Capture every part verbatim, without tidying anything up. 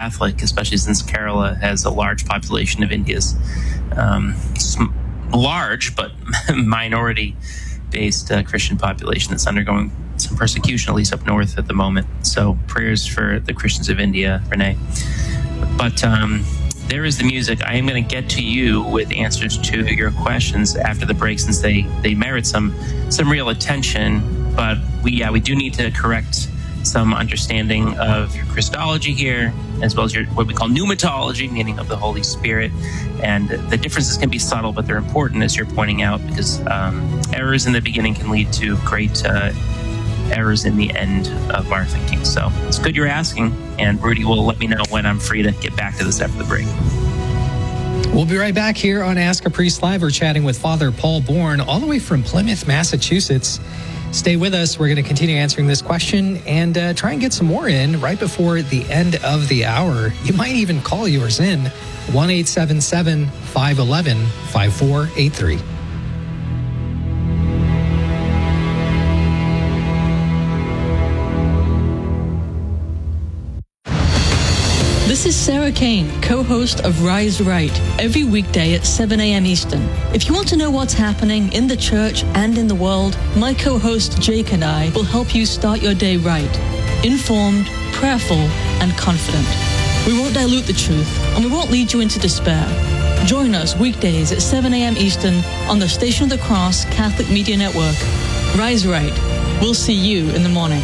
Catholic, especially since Kerala has a large population of India's um, sm- large but minority-based uh, Christian population that's undergoing some persecution, at least up north at the moment. So prayers for the Christians of India, Renee. But um, there is the music. I am going to get to you with answers to your questions after the break, since they, they merit some some real attention. But we yeah we do need to correct some understanding of your Christology here, as well as your what we call pneumatology, meaning of the Holy Spirit. And the differences can be subtle, but they're important, as you're pointing out, because um, errors in the beginning can lead to great uh, errors in the end of our thinking. So it's good you're asking, and Rudy will let me know when I'm free to get back to this after the break. We'll be right back here on Ask a Priest Live. We're chatting with Father Paul Bourne, all the way from Plymouth, Massachusetts. Stay with us. We're going to continue answering this question and uh, try and get some more in right before the end of the hour. You might even call yours in, one eight seven seven, five one one, five four eight three. This is Sarah Kane, co-host of Rise Right, every weekday at seven a.m. Eastern. If you want to know what's happening in the church and in the world, my co-host Jake and I will help you start your day right, informed, prayerful, and confident. We won't dilute the truth, and we won't lead you into despair. Join us weekdays at seven a.m. Eastern on the Station of the Cross Catholic Media Network. Rise Right. We'll see you in the morning.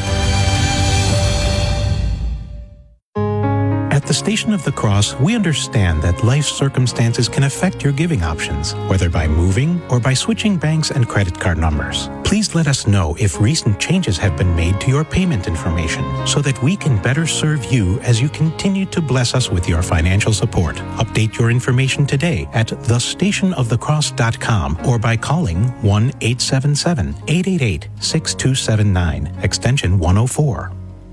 At the Station of the Cross, we understand that life circumstances can affect your giving options, whether by moving or by switching banks and credit card numbers. Please let us know if recent changes have been made to your payment information so that we can better serve you as you continue to bless us with your financial support. Update your information today at the station of the cross dot com or by calling one eight seven seven, eight eight eight, six two seven nine, extension one oh four.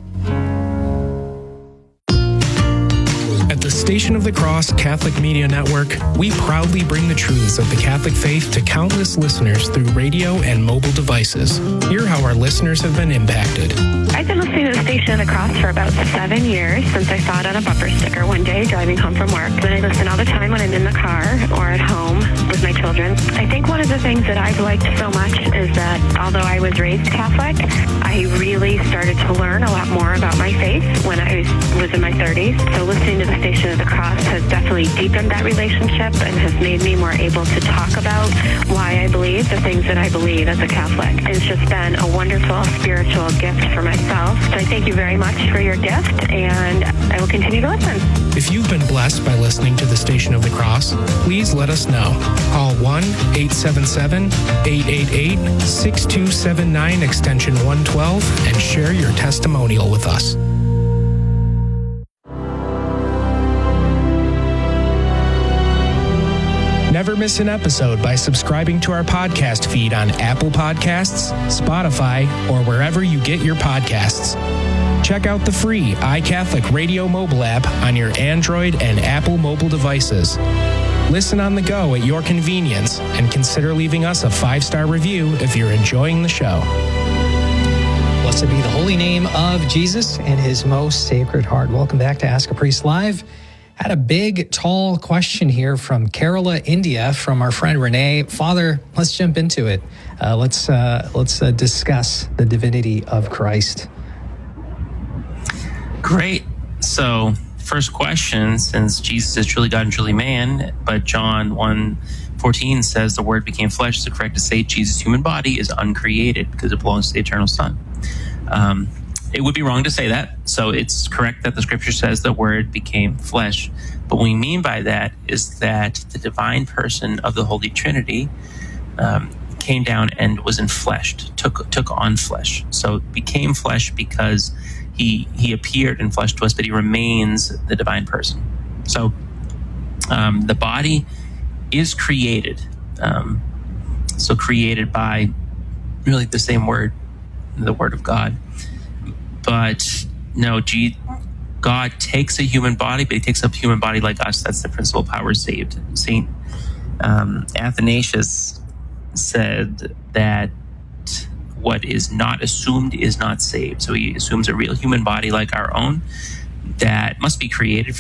At the Station of the Cross Catholic Media Network, we proudly bring the truths of the Catholic faith to countless listeners through radio and mobile devices. Hear how our listeners have been impacted. I've been listening to the Station of the Cross for about seven years, since I saw it on a bumper sticker one day driving home from work. Then I listen all the time when I'm in the car or at home with my children. I think one of the things that I've liked so much is that although I was raised Catholic, I really started to learn a lot more about my faith when I was, was in my thirties. So listening to the Station of the Cross has definitely deepened that relationship and has made me more able to talk about why I believe the things that I believe as a Catholic. It's just been a wonderful spiritual gift for myself. So I thank you very much for your gift, and I will continue to listen. If you've been blessed by listening to the Station of the Cross, please let us know. Call one eight seven seven, eight eight eight, six two seven nine, extension one twelve, and share your testimonial with us. Never miss an episode by subscribing to our podcast feed on Apple Podcasts, Spotify, or wherever you get your podcasts. Check out the free iCatholic Radio mobile app on your Android and Apple mobile devices. Listen on the go at your convenience, and consider leaving us a five-star review if you're enjoying the show. Blessed be the holy name of Jesus and his most sacred heart. Welcome back to Ask a Priest Live. Had a big, tall question here from Kerala, India, from our friend Renee. Father, let's jump into it. Uh, let's uh, let's uh, discuss the divinity of Christ. Great. So, first question, since Jesus is truly God and truly man, but John one fourteen says the Word became flesh, so correct to say Jesus' human body is uncreated because it belongs to the eternal Son. Um, It would be wrong to say that. So it's correct that the scripture says the Word became flesh. But what we mean by that is that the divine person of the Holy Trinity um, came down and was enfleshed, took took on flesh. So it became flesh because he he appeared in flesh to us, but he remains the divine person. So um, the body is created. Um, so created by really the same word, the Word of God. But no, G- God takes a human body, but he takes a human body like us. That's the principal power saved. Saint um, Athanasius said that what is not assumed is not saved. So he assumes a real human body like our own that must be created